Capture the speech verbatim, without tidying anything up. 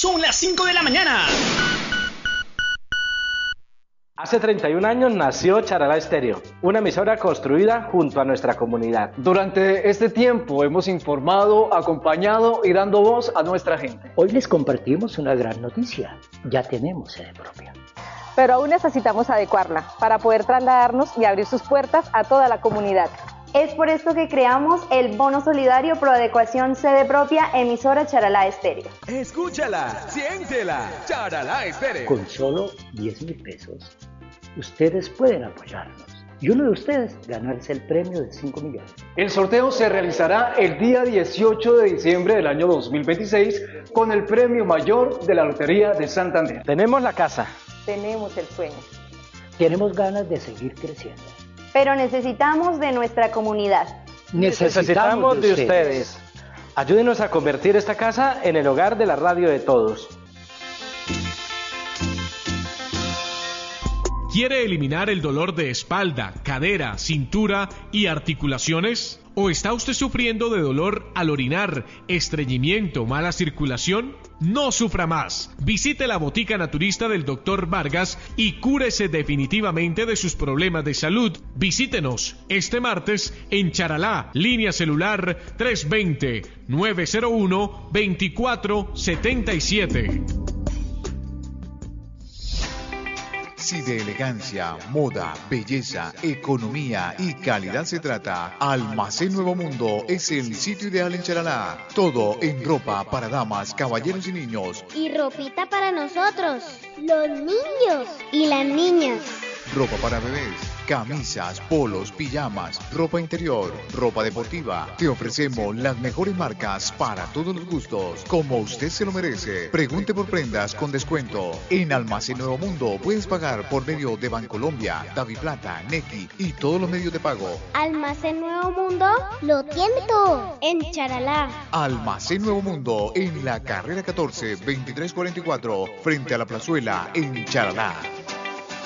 Son las cinco de la mañana. Hace treinta y un años nació Charalá Estéreo, una emisora construida junto a nuestra comunidad. Durante este tiempo hemos informado, acompañado y dando voz a nuestra gente. Hoy les compartimos una gran noticia. Ya tenemos sede propia. Pero aún necesitamos adecuarla para poder trasladarnos y abrir sus puertas a toda la comunidad. Es por esto que creamos el Bono Solidario Pro Adecuación Sede Propia Emisora Charalá Estéreo. Escúchala, siéntela, Charalá Estéreo. Con solo diez mil pesos, ustedes pueden apoyarnos. Y uno de ustedes ganarse el premio de cinco millones. El sorteo se realizará el día dieciocho de diciembre del año dos mil veintiséis con el premio mayor de la Lotería de Santander. Tenemos la casa. Tenemos el sueño. Tenemos ganas de seguir creciendo. Pero necesitamos de nuestra comunidad. Necesitamos, Necesitamos de, de ustedes. ustedes. Ayúdenos a convertir esta casa en el hogar de la radio de todos. ¿Quiere eliminar el dolor de espalda, cadera, cintura y articulaciones? ¿O está usted sufriendo de dolor al orinar, estreñimiento, mala circulación? No sufra más. Visite la botica naturista del doctor Vargas y cúrese definitivamente de sus problemas de salud. Visítenos este martes en Charalá, línea celular tres dos cero, nueve cero uno, dos cuatro siete siete. Si de elegancia, moda, belleza, economía y calidad se trata, Almacén Nuevo Mundo es el sitio ideal en Charalá. Todo en ropa para damas, caballeros y niños. Y ropita para nosotros, los niños y las niñas. Ropa para bebés, camisas, polos, pijamas, ropa interior, ropa deportiva. Te ofrecemos las mejores marcas para todos los gustos, como usted se lo merece. Pregunte por prendas con descuento. En Almacén Nuevo Mundo puedes pagar por medio de Bancolombia, Daviplata, Nequi y todos los medios de pago. Almacén Nuevo Mundo lo tiene todo en Charalá. Almacén Nuevo Mundo en la carrera catorce, veintitrés cuarenta y cuatro, frente a la plazuela en Charalá.